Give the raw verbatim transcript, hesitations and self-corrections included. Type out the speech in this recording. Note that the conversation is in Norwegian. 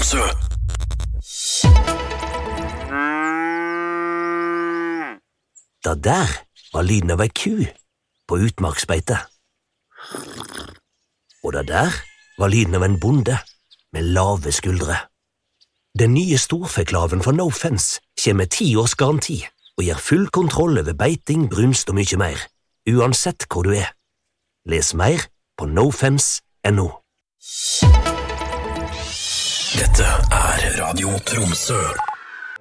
Tromsø. Da der var lyden av ei ku på utmarksbeite. Og da der var lyden av en bonde med lave skuldre. Den nye storfeklaven fra No Fence kommer med ti års garanti og gir full kontroll over beiting, brunst og mye mer, uansett hvor du er. Les mer på nofence punktum no. Dette er Radio Tromsø.